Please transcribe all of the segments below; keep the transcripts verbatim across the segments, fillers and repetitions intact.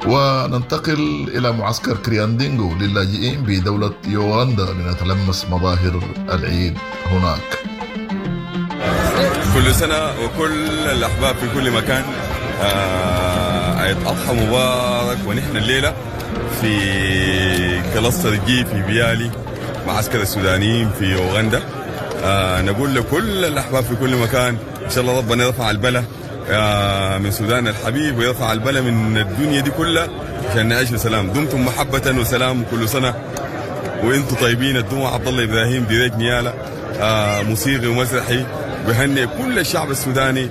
وننتقل إلى معسكر كرياندينغو للاجئين بدولة يوغندا لنتلمس مظاهر العيد هناك. كل سنة وكل الأحباب في كل مكان عيد أضحى مبارك. ونحن الليلة في كلاستر جي في بيالي معسكر السودانيين في يوغندا. نقول لكل الأحباب في كل مكان إن شاء الله ربنا يرفع البلاء من سودان الحبيب ويرفع البلاء من الدنيا دي كلها عشان نعيش بسلام. دمتم محبة وسلام كل سنة وانتم طيبين. الدموع عبد الله إبراهيم ديريك نيالا موسيقي ومسرحي بهنئ كل الشعب السوداني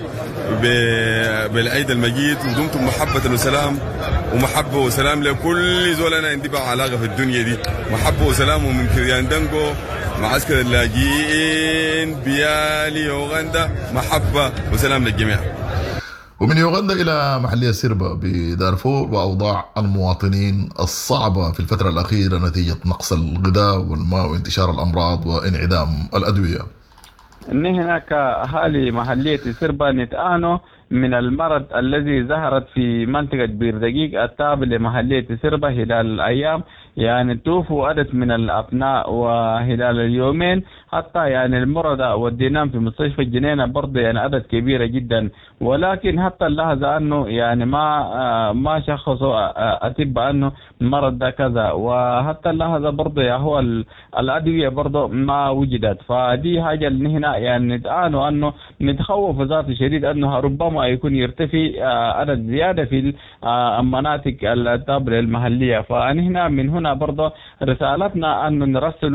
بالعيد المجيد. ودمتم محبة وسلام ومحبة وسلام لكل زولنا عندي بقى علاقة في الدنيا دي. محبة وسلام من كرياندينغو معسكر اللاجئين بيالي يوغندا. محبة وسلام للجميع. ومن يوغندا إلى محلية سيربا بدارفور وأوضاع المواطنين الصعبة في الفترة الأخيرة نتيجة نقص الغذاء والماء وانتشار الأمراض وانعدام الأدوية. إن هناك أهالي محلية سيربا نتعانوا من المرض الذي ظهرت في منطقة بيردقيق التابعة لمحلية سيربا خلال الأيام. يعني توفوا عدد من الأبناء وخلال اليومين حتى يعني المرضى وديناهم في مستشفى الجنينة برضه يعني عدد كبيرة جدا. ولكن حتى اللحظة أنه يعني ما ما شخصوا أطباء أنه المرض ده كذا. وحتى اللحظة برضه هو الأدوية برضه ما وجدت. فدي حاجة اللي هنا يعني نتعانوا أنه نتخوف ذات شديد أنه ربما يكون يرتفع عدد زيادة في المناطق التابعة المحلية. فهنا من هنا برضه رسالتنا أن نرسل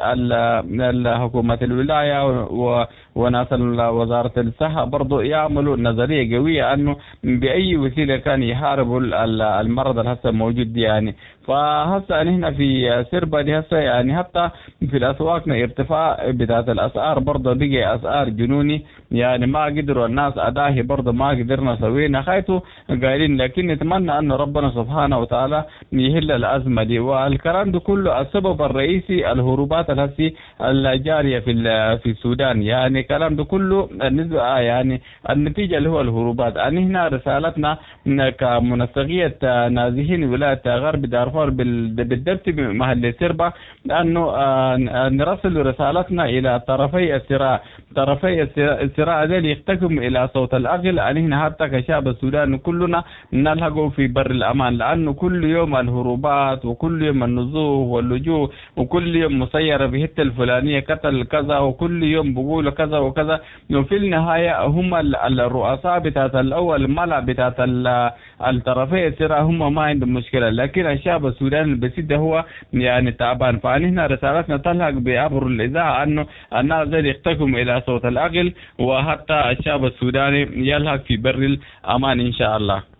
لحكومة الولاية وناس وزارة الصحة برضه يعملوا نظرية قوية أنه بأي وسيلة كان يحاربوا المرض اللي هسه موجود يعني. فهسه هنا في سيربا دي هسه يعني حتى في الأسواق ارتفاع بتاعت الأسعار برضه بقي أسعار جنوني. يعني ما قدروا الناس أداه برضه ما قدرنا سوينا خايتوا قايلين. لكن نتمنى أن ربنا سبحانه وتعالى يهل الأزمة دي. والكلام ده كله السبب الرئيسي الهروبات الهسي الجارية في في السودان. يعني الكلام ده كله النسبة يعني النتيجة اللي هو الهروبات. يعني هنا رسالتنا كمنسقية نازحين ولاية غرب دارفور بالضبط بمحل سيربا أنه نرسل رسالتنا إلى طرفي الصراع. طرفي الصراع ذلك يحتكم إلى صوت الأقل. يعني هنا حتى كشعب السودان كلنا نلحقوا في بر الأمان. لأنه كل يوم الهروبات وكل يوم النزوح واللجوء وكل يوم مسيرة في حتة الفلانية قتل كذا وكل يوم بقول كذا وكذا. وفي النهاية هم الرؤساء بتاعت الأول الملأ بتاعت الطرفي الصراع هم ما عندهم مشكلة. لكن الشعب السوداني البسيط هو يعني تعبان. فهنا رسالتنا تلحق بعبر الإذاعة أنه الناس ذلك يحتكم إلى صوت الأقل وحتى الشعب السوداني يلحق في بر الأمان إن شاء الله.